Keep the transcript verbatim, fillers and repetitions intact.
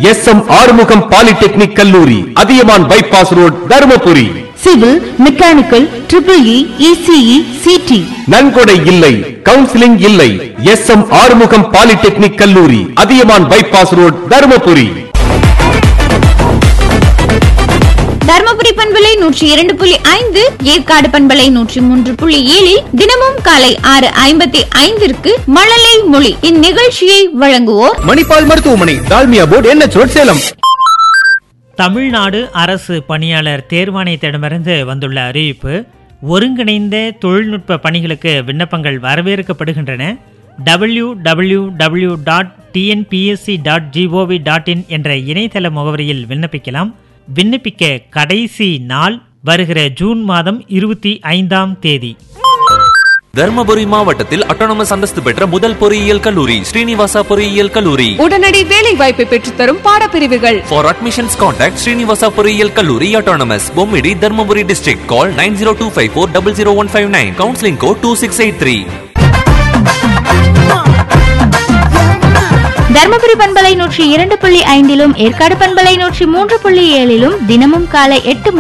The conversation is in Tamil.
எஸ் எம் ஆறுமுகம் பாலிடெக்னிக் கல்லூரி, Athiyaman bypass road, Dharmapuri. Civil, mechanical, triple E, ECE, CD. நன்கொடை இல்லை, கவுன்சிலிங் இல்லை. எஸ் எம் ஆறுமுகம் பாலிடெக்னிக் கல்லூரி, அதியமான் பைபாஸ் ரோட், தருமபுரி. தர்மபுரி பண்பலை நூற்றி இரண்டு புள்ளி ஐந்து, ஏற்காடு பண்பலை நூற்றி மூன்று புள்ளி ஏழில் தினமும் காலை ஆறு ஐம்பத்தி ஐந்திற்கு மழலை மொழி இந்நிகழ்ச்சியை வழங்குவோர் மணிப்பால் மருத்துவமனை, டால்மியா போர்டு, என் எச் ரோட், சேலம். தமிழ்நாடு அரசு பணியாளர் தேர்வாணையத்திடமிருந்து வந்துள்ள அறிவிப்பு: ஒருங்கிணைந்த தொழில்நுட்ப பணிகளுக்கு விண்ணப்பங்கள் வரவேற்கப்படுகின்றன. W W W dot TNPSC dot gov dot in என்ற இணையதள முகவரியில் விண்ணப்பிக்கலாம். விண்ணப்பிக்க கடைசி நாள் வருகிற ஜூன் மாதம் இருபத்தி ஐந்தாம் தேதி. தர்மபுரி மாவட்டத்தில் அட்டானமஸ் அந்தஸ்து பெற்ற முதல் பொறியியல் கல்லூரி ஸ்ரீனிவாசா பொறியியல் கல்லூரி. உடனடி வேலை வாய்ப்பை பெற்றுத்தரும் பாடப்பிரிவுகள். For admissions contact ஸ்ரீனிவாசா பொறியியல் கல்லூரி autonomous, Bommidi, Dharmapuri district. Call nine zero two five four zero zero one five nine. Counseling code two six eight three. Dharmapuri பண்பலை நூற்றி இரண்டு புள்ளி ஐந்திலும் ஏற்காடு பண்பலை நூற்றி மூன்று புள்ளி ஏழிலும் தினமும் காலை எட்டு